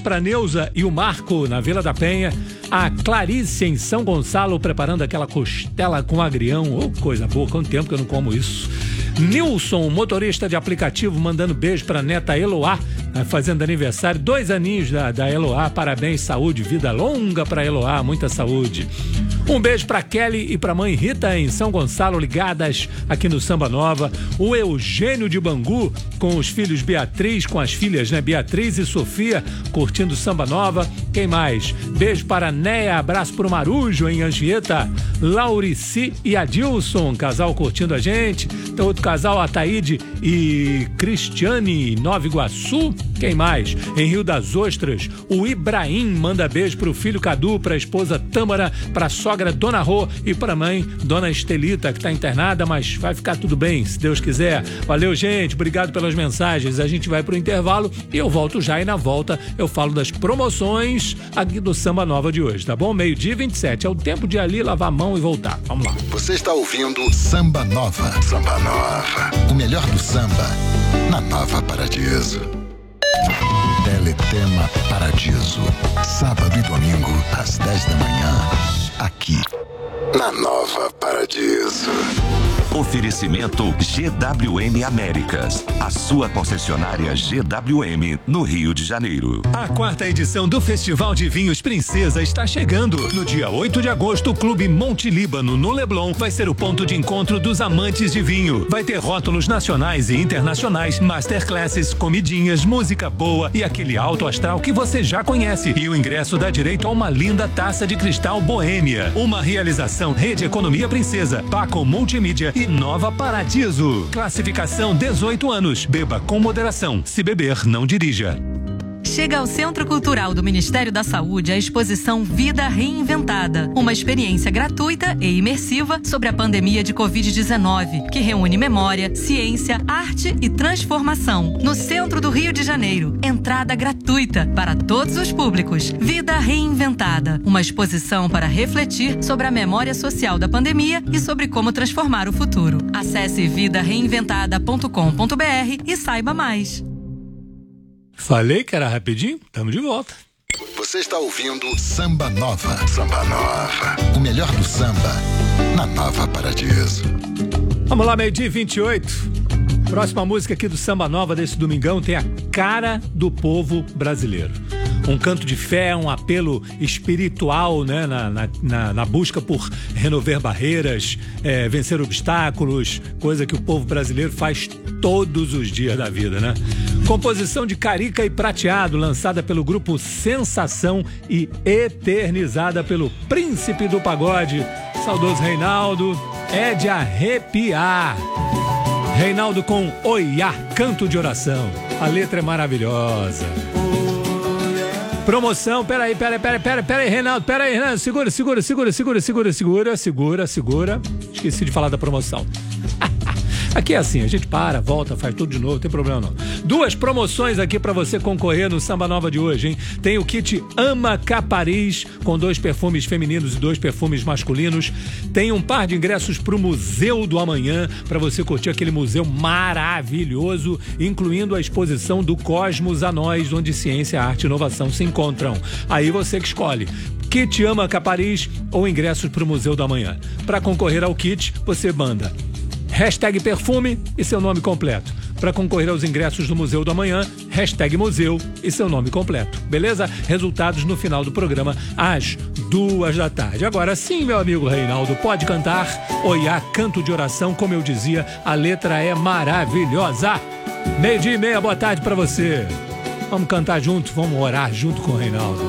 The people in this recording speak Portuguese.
pra Neuza e o Marco na Vila da Penha. A Clarice em São Gonçalo preparando aquela costela com agrião. Oh, coisa boa, quanto tempo que eu não como isso. Nilson, motorista de aplicativo, mandando beijo pra neta Eloá, fazendo aniversário, 2 aninhos da Eloá, parabéns, saúde, vida longa pra Eloá, muita saúde. Um beijo pra Kelly e pra mãe Rita em São Gonçalo, ligadas aqui no Samba Nova. O Eugênio de Bangu com os filhos Beatriz, com as filhas, né, Beatriz e Sofia, curtindo Samba Nova. Quem mais? Beijo para Néia, abraço pro Marujo em Anchieta. Laurici e Adilson, casal curtindo a gente. Tem outro casal, Ataíde e Cristiane em Nova Iguaçu. Quem mais? Em Rio das Ostras, o Ibrahim manda beijo pro filho Cadu, pra esposa Tâmara, pra sogra Dona Rô e pra mãe Dona Estelita, que tá internada, mas vai ficar tudo bem, se Deus quiser. Valeu, gente, obrigado pelas mensagens. A gente vai pro intervalo e eu volto já, e na volta eu falo das promoções aqui do Samba Nova de hoje, tá bom? 12h27, é o tempo de ali lavar a mão e voltar. Vamos lá. Você está ouvindo Samba Nova. Samba Nova. O melhor do samba na Nova Paradiso. Teletema Paradiso. Sábado e domingo, às 10 da manhã. Aqui, na Nova Paradiso. Oferecimento GWM Américas, a sua concessionária GWM no Rio de Janeiro. A 4ª edição do Festival de Vinhos Princesa está chegando. No dia 8 de agosto, o Clube Monte Líbano, no Leblon, vai ser o ponto de encontro dos amantes de vinho. Vai ter rótulos nacionais e internacionais, masterclasses, comidinhas, música boa e aquele alto astral que você já conhece. E o ingresso dá direito a uma linda taça de cristal Boêmia. Uma realização Rede Economia Princesa, Paco Multimídia e Nova Paradiso. Classificação 18 anos. Beba com moderação. Se beber, não dirija. Chega ao Centro Cultural do Ministério da Saúde a exposição Vida Reinventada, uma experiência gratuita e imersiva sobre a pandemia de Covid-19, que reúne memória, ciência, arte e transformação. No centro do Rio de Janeiro, entrada gratuita para todos os públicos. Vida Reinventada, uma exposição para refletir sobre a memória social da pandemia e sobre como transformar o futuro. Acesse vidareinventada.com.br e saiba mais. Falei que era rapidinho? Tamo de volta. Você está ouvindo Samba Nova. Samba Nova. O melhor do samba na Nova Paradiso. Vamos lá, 12h28. Próxima música aqui do Samba Nova desse domingão tem a cara do povo brasileiro. Um canto de fé, um apelo espiritual, né, na busca por remover barreiras, vencer obstáculos, coisa que o povo brasileiro faz todos os dias da vida, né? Composição de Carica e Prateado, lançada pelo grupo Sensação e eternizada pelo Príncipe do Pagode, saudoso Reinaldo, é de arrepiar. Reinaldo com Oiá, canto de oração. A letra é maravilhosa. Promoção, peraí, Reinaldo, segura. Esqueci de falar da promoção. Aqui é assim, a gente para, volta, faz tudo de novo, não tem problema não. 2 promoções aqui pra você concorrer no Samba Nova de hoje, hein? Tem o kit Ama Capariz, com 2 perfumes femininos e 2 perfumes masculinos. Tem um par de ingressos pro Museu do Amanhã, pra você curtir aquele museu maravilhoso, incluindo a exposição do Cosmos a Nós, onde ciência, arte e inovação se encontram. Aí você que escolhe. Kit Ama Capariz ou ingressos pro Museu do Amanhã. Pra concorrer ao kit, você manda hashtag perfume e seu nome completo. Para concorrer aos ingressos do Museu do Amanhã, hashtag museu e seu nome completo. Beleza? Resultados no final do programa, às 2 da tarde. Agora sim, meu amigo Reinaldo, pode cantar Oiá, canto de oração, como eu dizia, a letra é maravilhosa. 12h30, boa tarde para você. Vamos cantar junto, vamos orar junto com o Reinaldo.